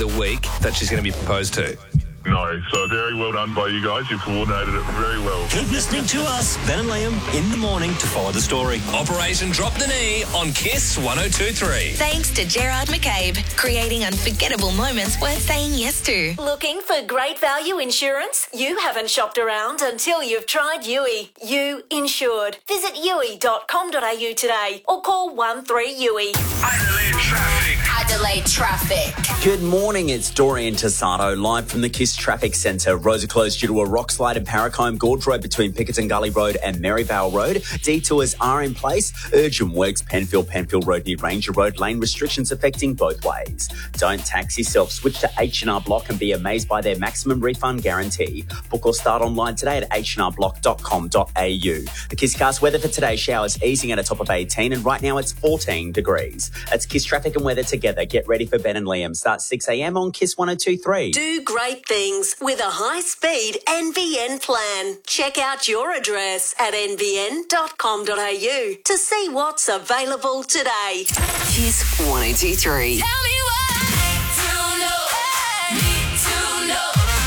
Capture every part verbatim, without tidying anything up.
the week that she's going to be proposed to? No, so very well done by you guys. You've coordinated it very well. Keep listening to us, Ben and Liam, in the morning to follow the story. Operation Drop the Knee on Kiss one oh two three. Thanks to Gerard McCabe, creating unforgettable moments worth saying yes to. Looking for great value insurance? You haven't shopped around until you've tried U I. You insured. Visit U I dot com dot A U today or call one three U I. Adelaide traffic. Adelaide traffic. Good morning, it's Dorian Tasato, live from the Kiss Traffic Centre. Roads are closed due to a rock slide in Paracombe Gorge Road between Pickerton Gully Road and Maryvale Road. Detours are in place. Urgent works, Penfield, Penfield Road near Ranger Road. Lane restrictions affecting both ways. Don't tax yourself. Switch to H and R Block and be amazed by their maximum refund guarantee. Book or start online today at h and r block dot com dot a u. The Kisscast weather for today, showers easing at a top of eighteen, and right now it's fourteen degrees. It's Kiss Traffic and weather together. Get ready for Ben and Liam. Start six a m on Kiss one oh two three. Do great things with a high-speed N V N plan. Check out your address at n v n dot com dot a u to see what's available today. Kiss one oh two three. Tell me why. Don't know. Need to know.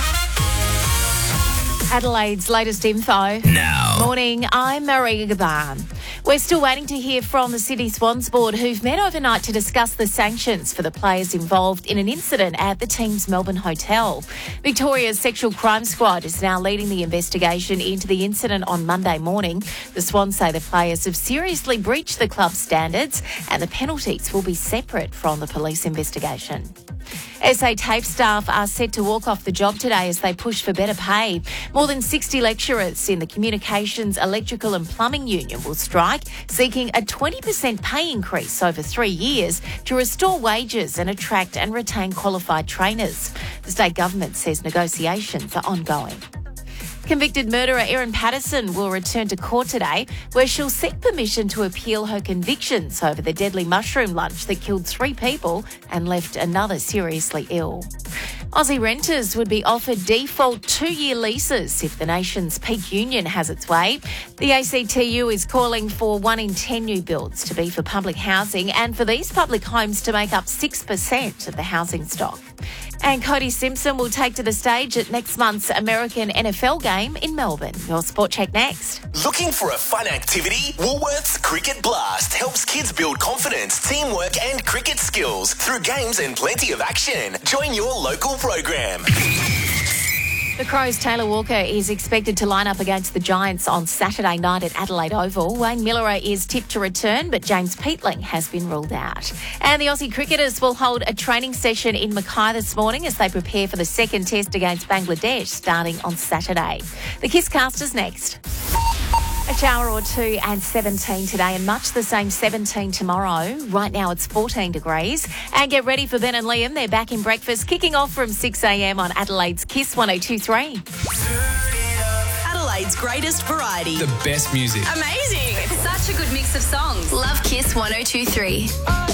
Adelaide's latest info. Now. Morning, I'm Maria Gaban. We're still waiting to hear from the City Swans Board, who've met overnight to discuss the sanctions for the players involved in an incident at the team's Melbourne hotel. Victoria's Sexual Crime Squad is now leading the investigation into the incident on Monday morning. The Swans say the players have seriously breached the club's standards and the penalties will be separate from the police investigation. S A TAFE staff are set to walk off the job today as they push for better pay. More than sixty lecturers in the Communications, Electrical and Plumbing Union will strike, seeking a twenty percent pay increase over three years to restore wages and attract and retain qualified trainers. The state government says negotiations are ongoing. Convicted murderer Erin Patterson will return to court today, where she'll seek permission to appeal her convictions over the deadly mushroom lunch that killed three people and left another seriously ill. Aussie renters would be offered default two-year leases if the nation's peak union has its way. The A C T U is calling for one in ten new builds to be for public housing and for these public homes to make up six percent of the housing stock. And Cody Simpson will take to the stage at next month's American N F L game in Melbourne. Your Sport Check next. Looking for a fun activity? Woolworths Cricket Blast helps kids build confidence, teamwork and cricket skills through games and plenty of action. Join your local program. The Crows' Taylor Walker is expected to line up against the Giants on Saturday night at Adelaide Oval. Wayne Miller is tipped to return, but James Peatling has been ruled out. And the Aussie cricketers will hold a training session in Mackay this morning as they prepare for the second test against Bangladesh starting on Saturday. The Kisscast is next. A shower or two and seventeen today and much the same seventeen tomorrow. Right now it's fourteen degrees. And get ready for Ben and Liam. They're back in breakfast, kicking off from six a m on Adelaide's Kiss one oh two three. Adelaide's greatest variety. The best music. Amazing. It's such a good mix of songs. Love Kiss one oh two three.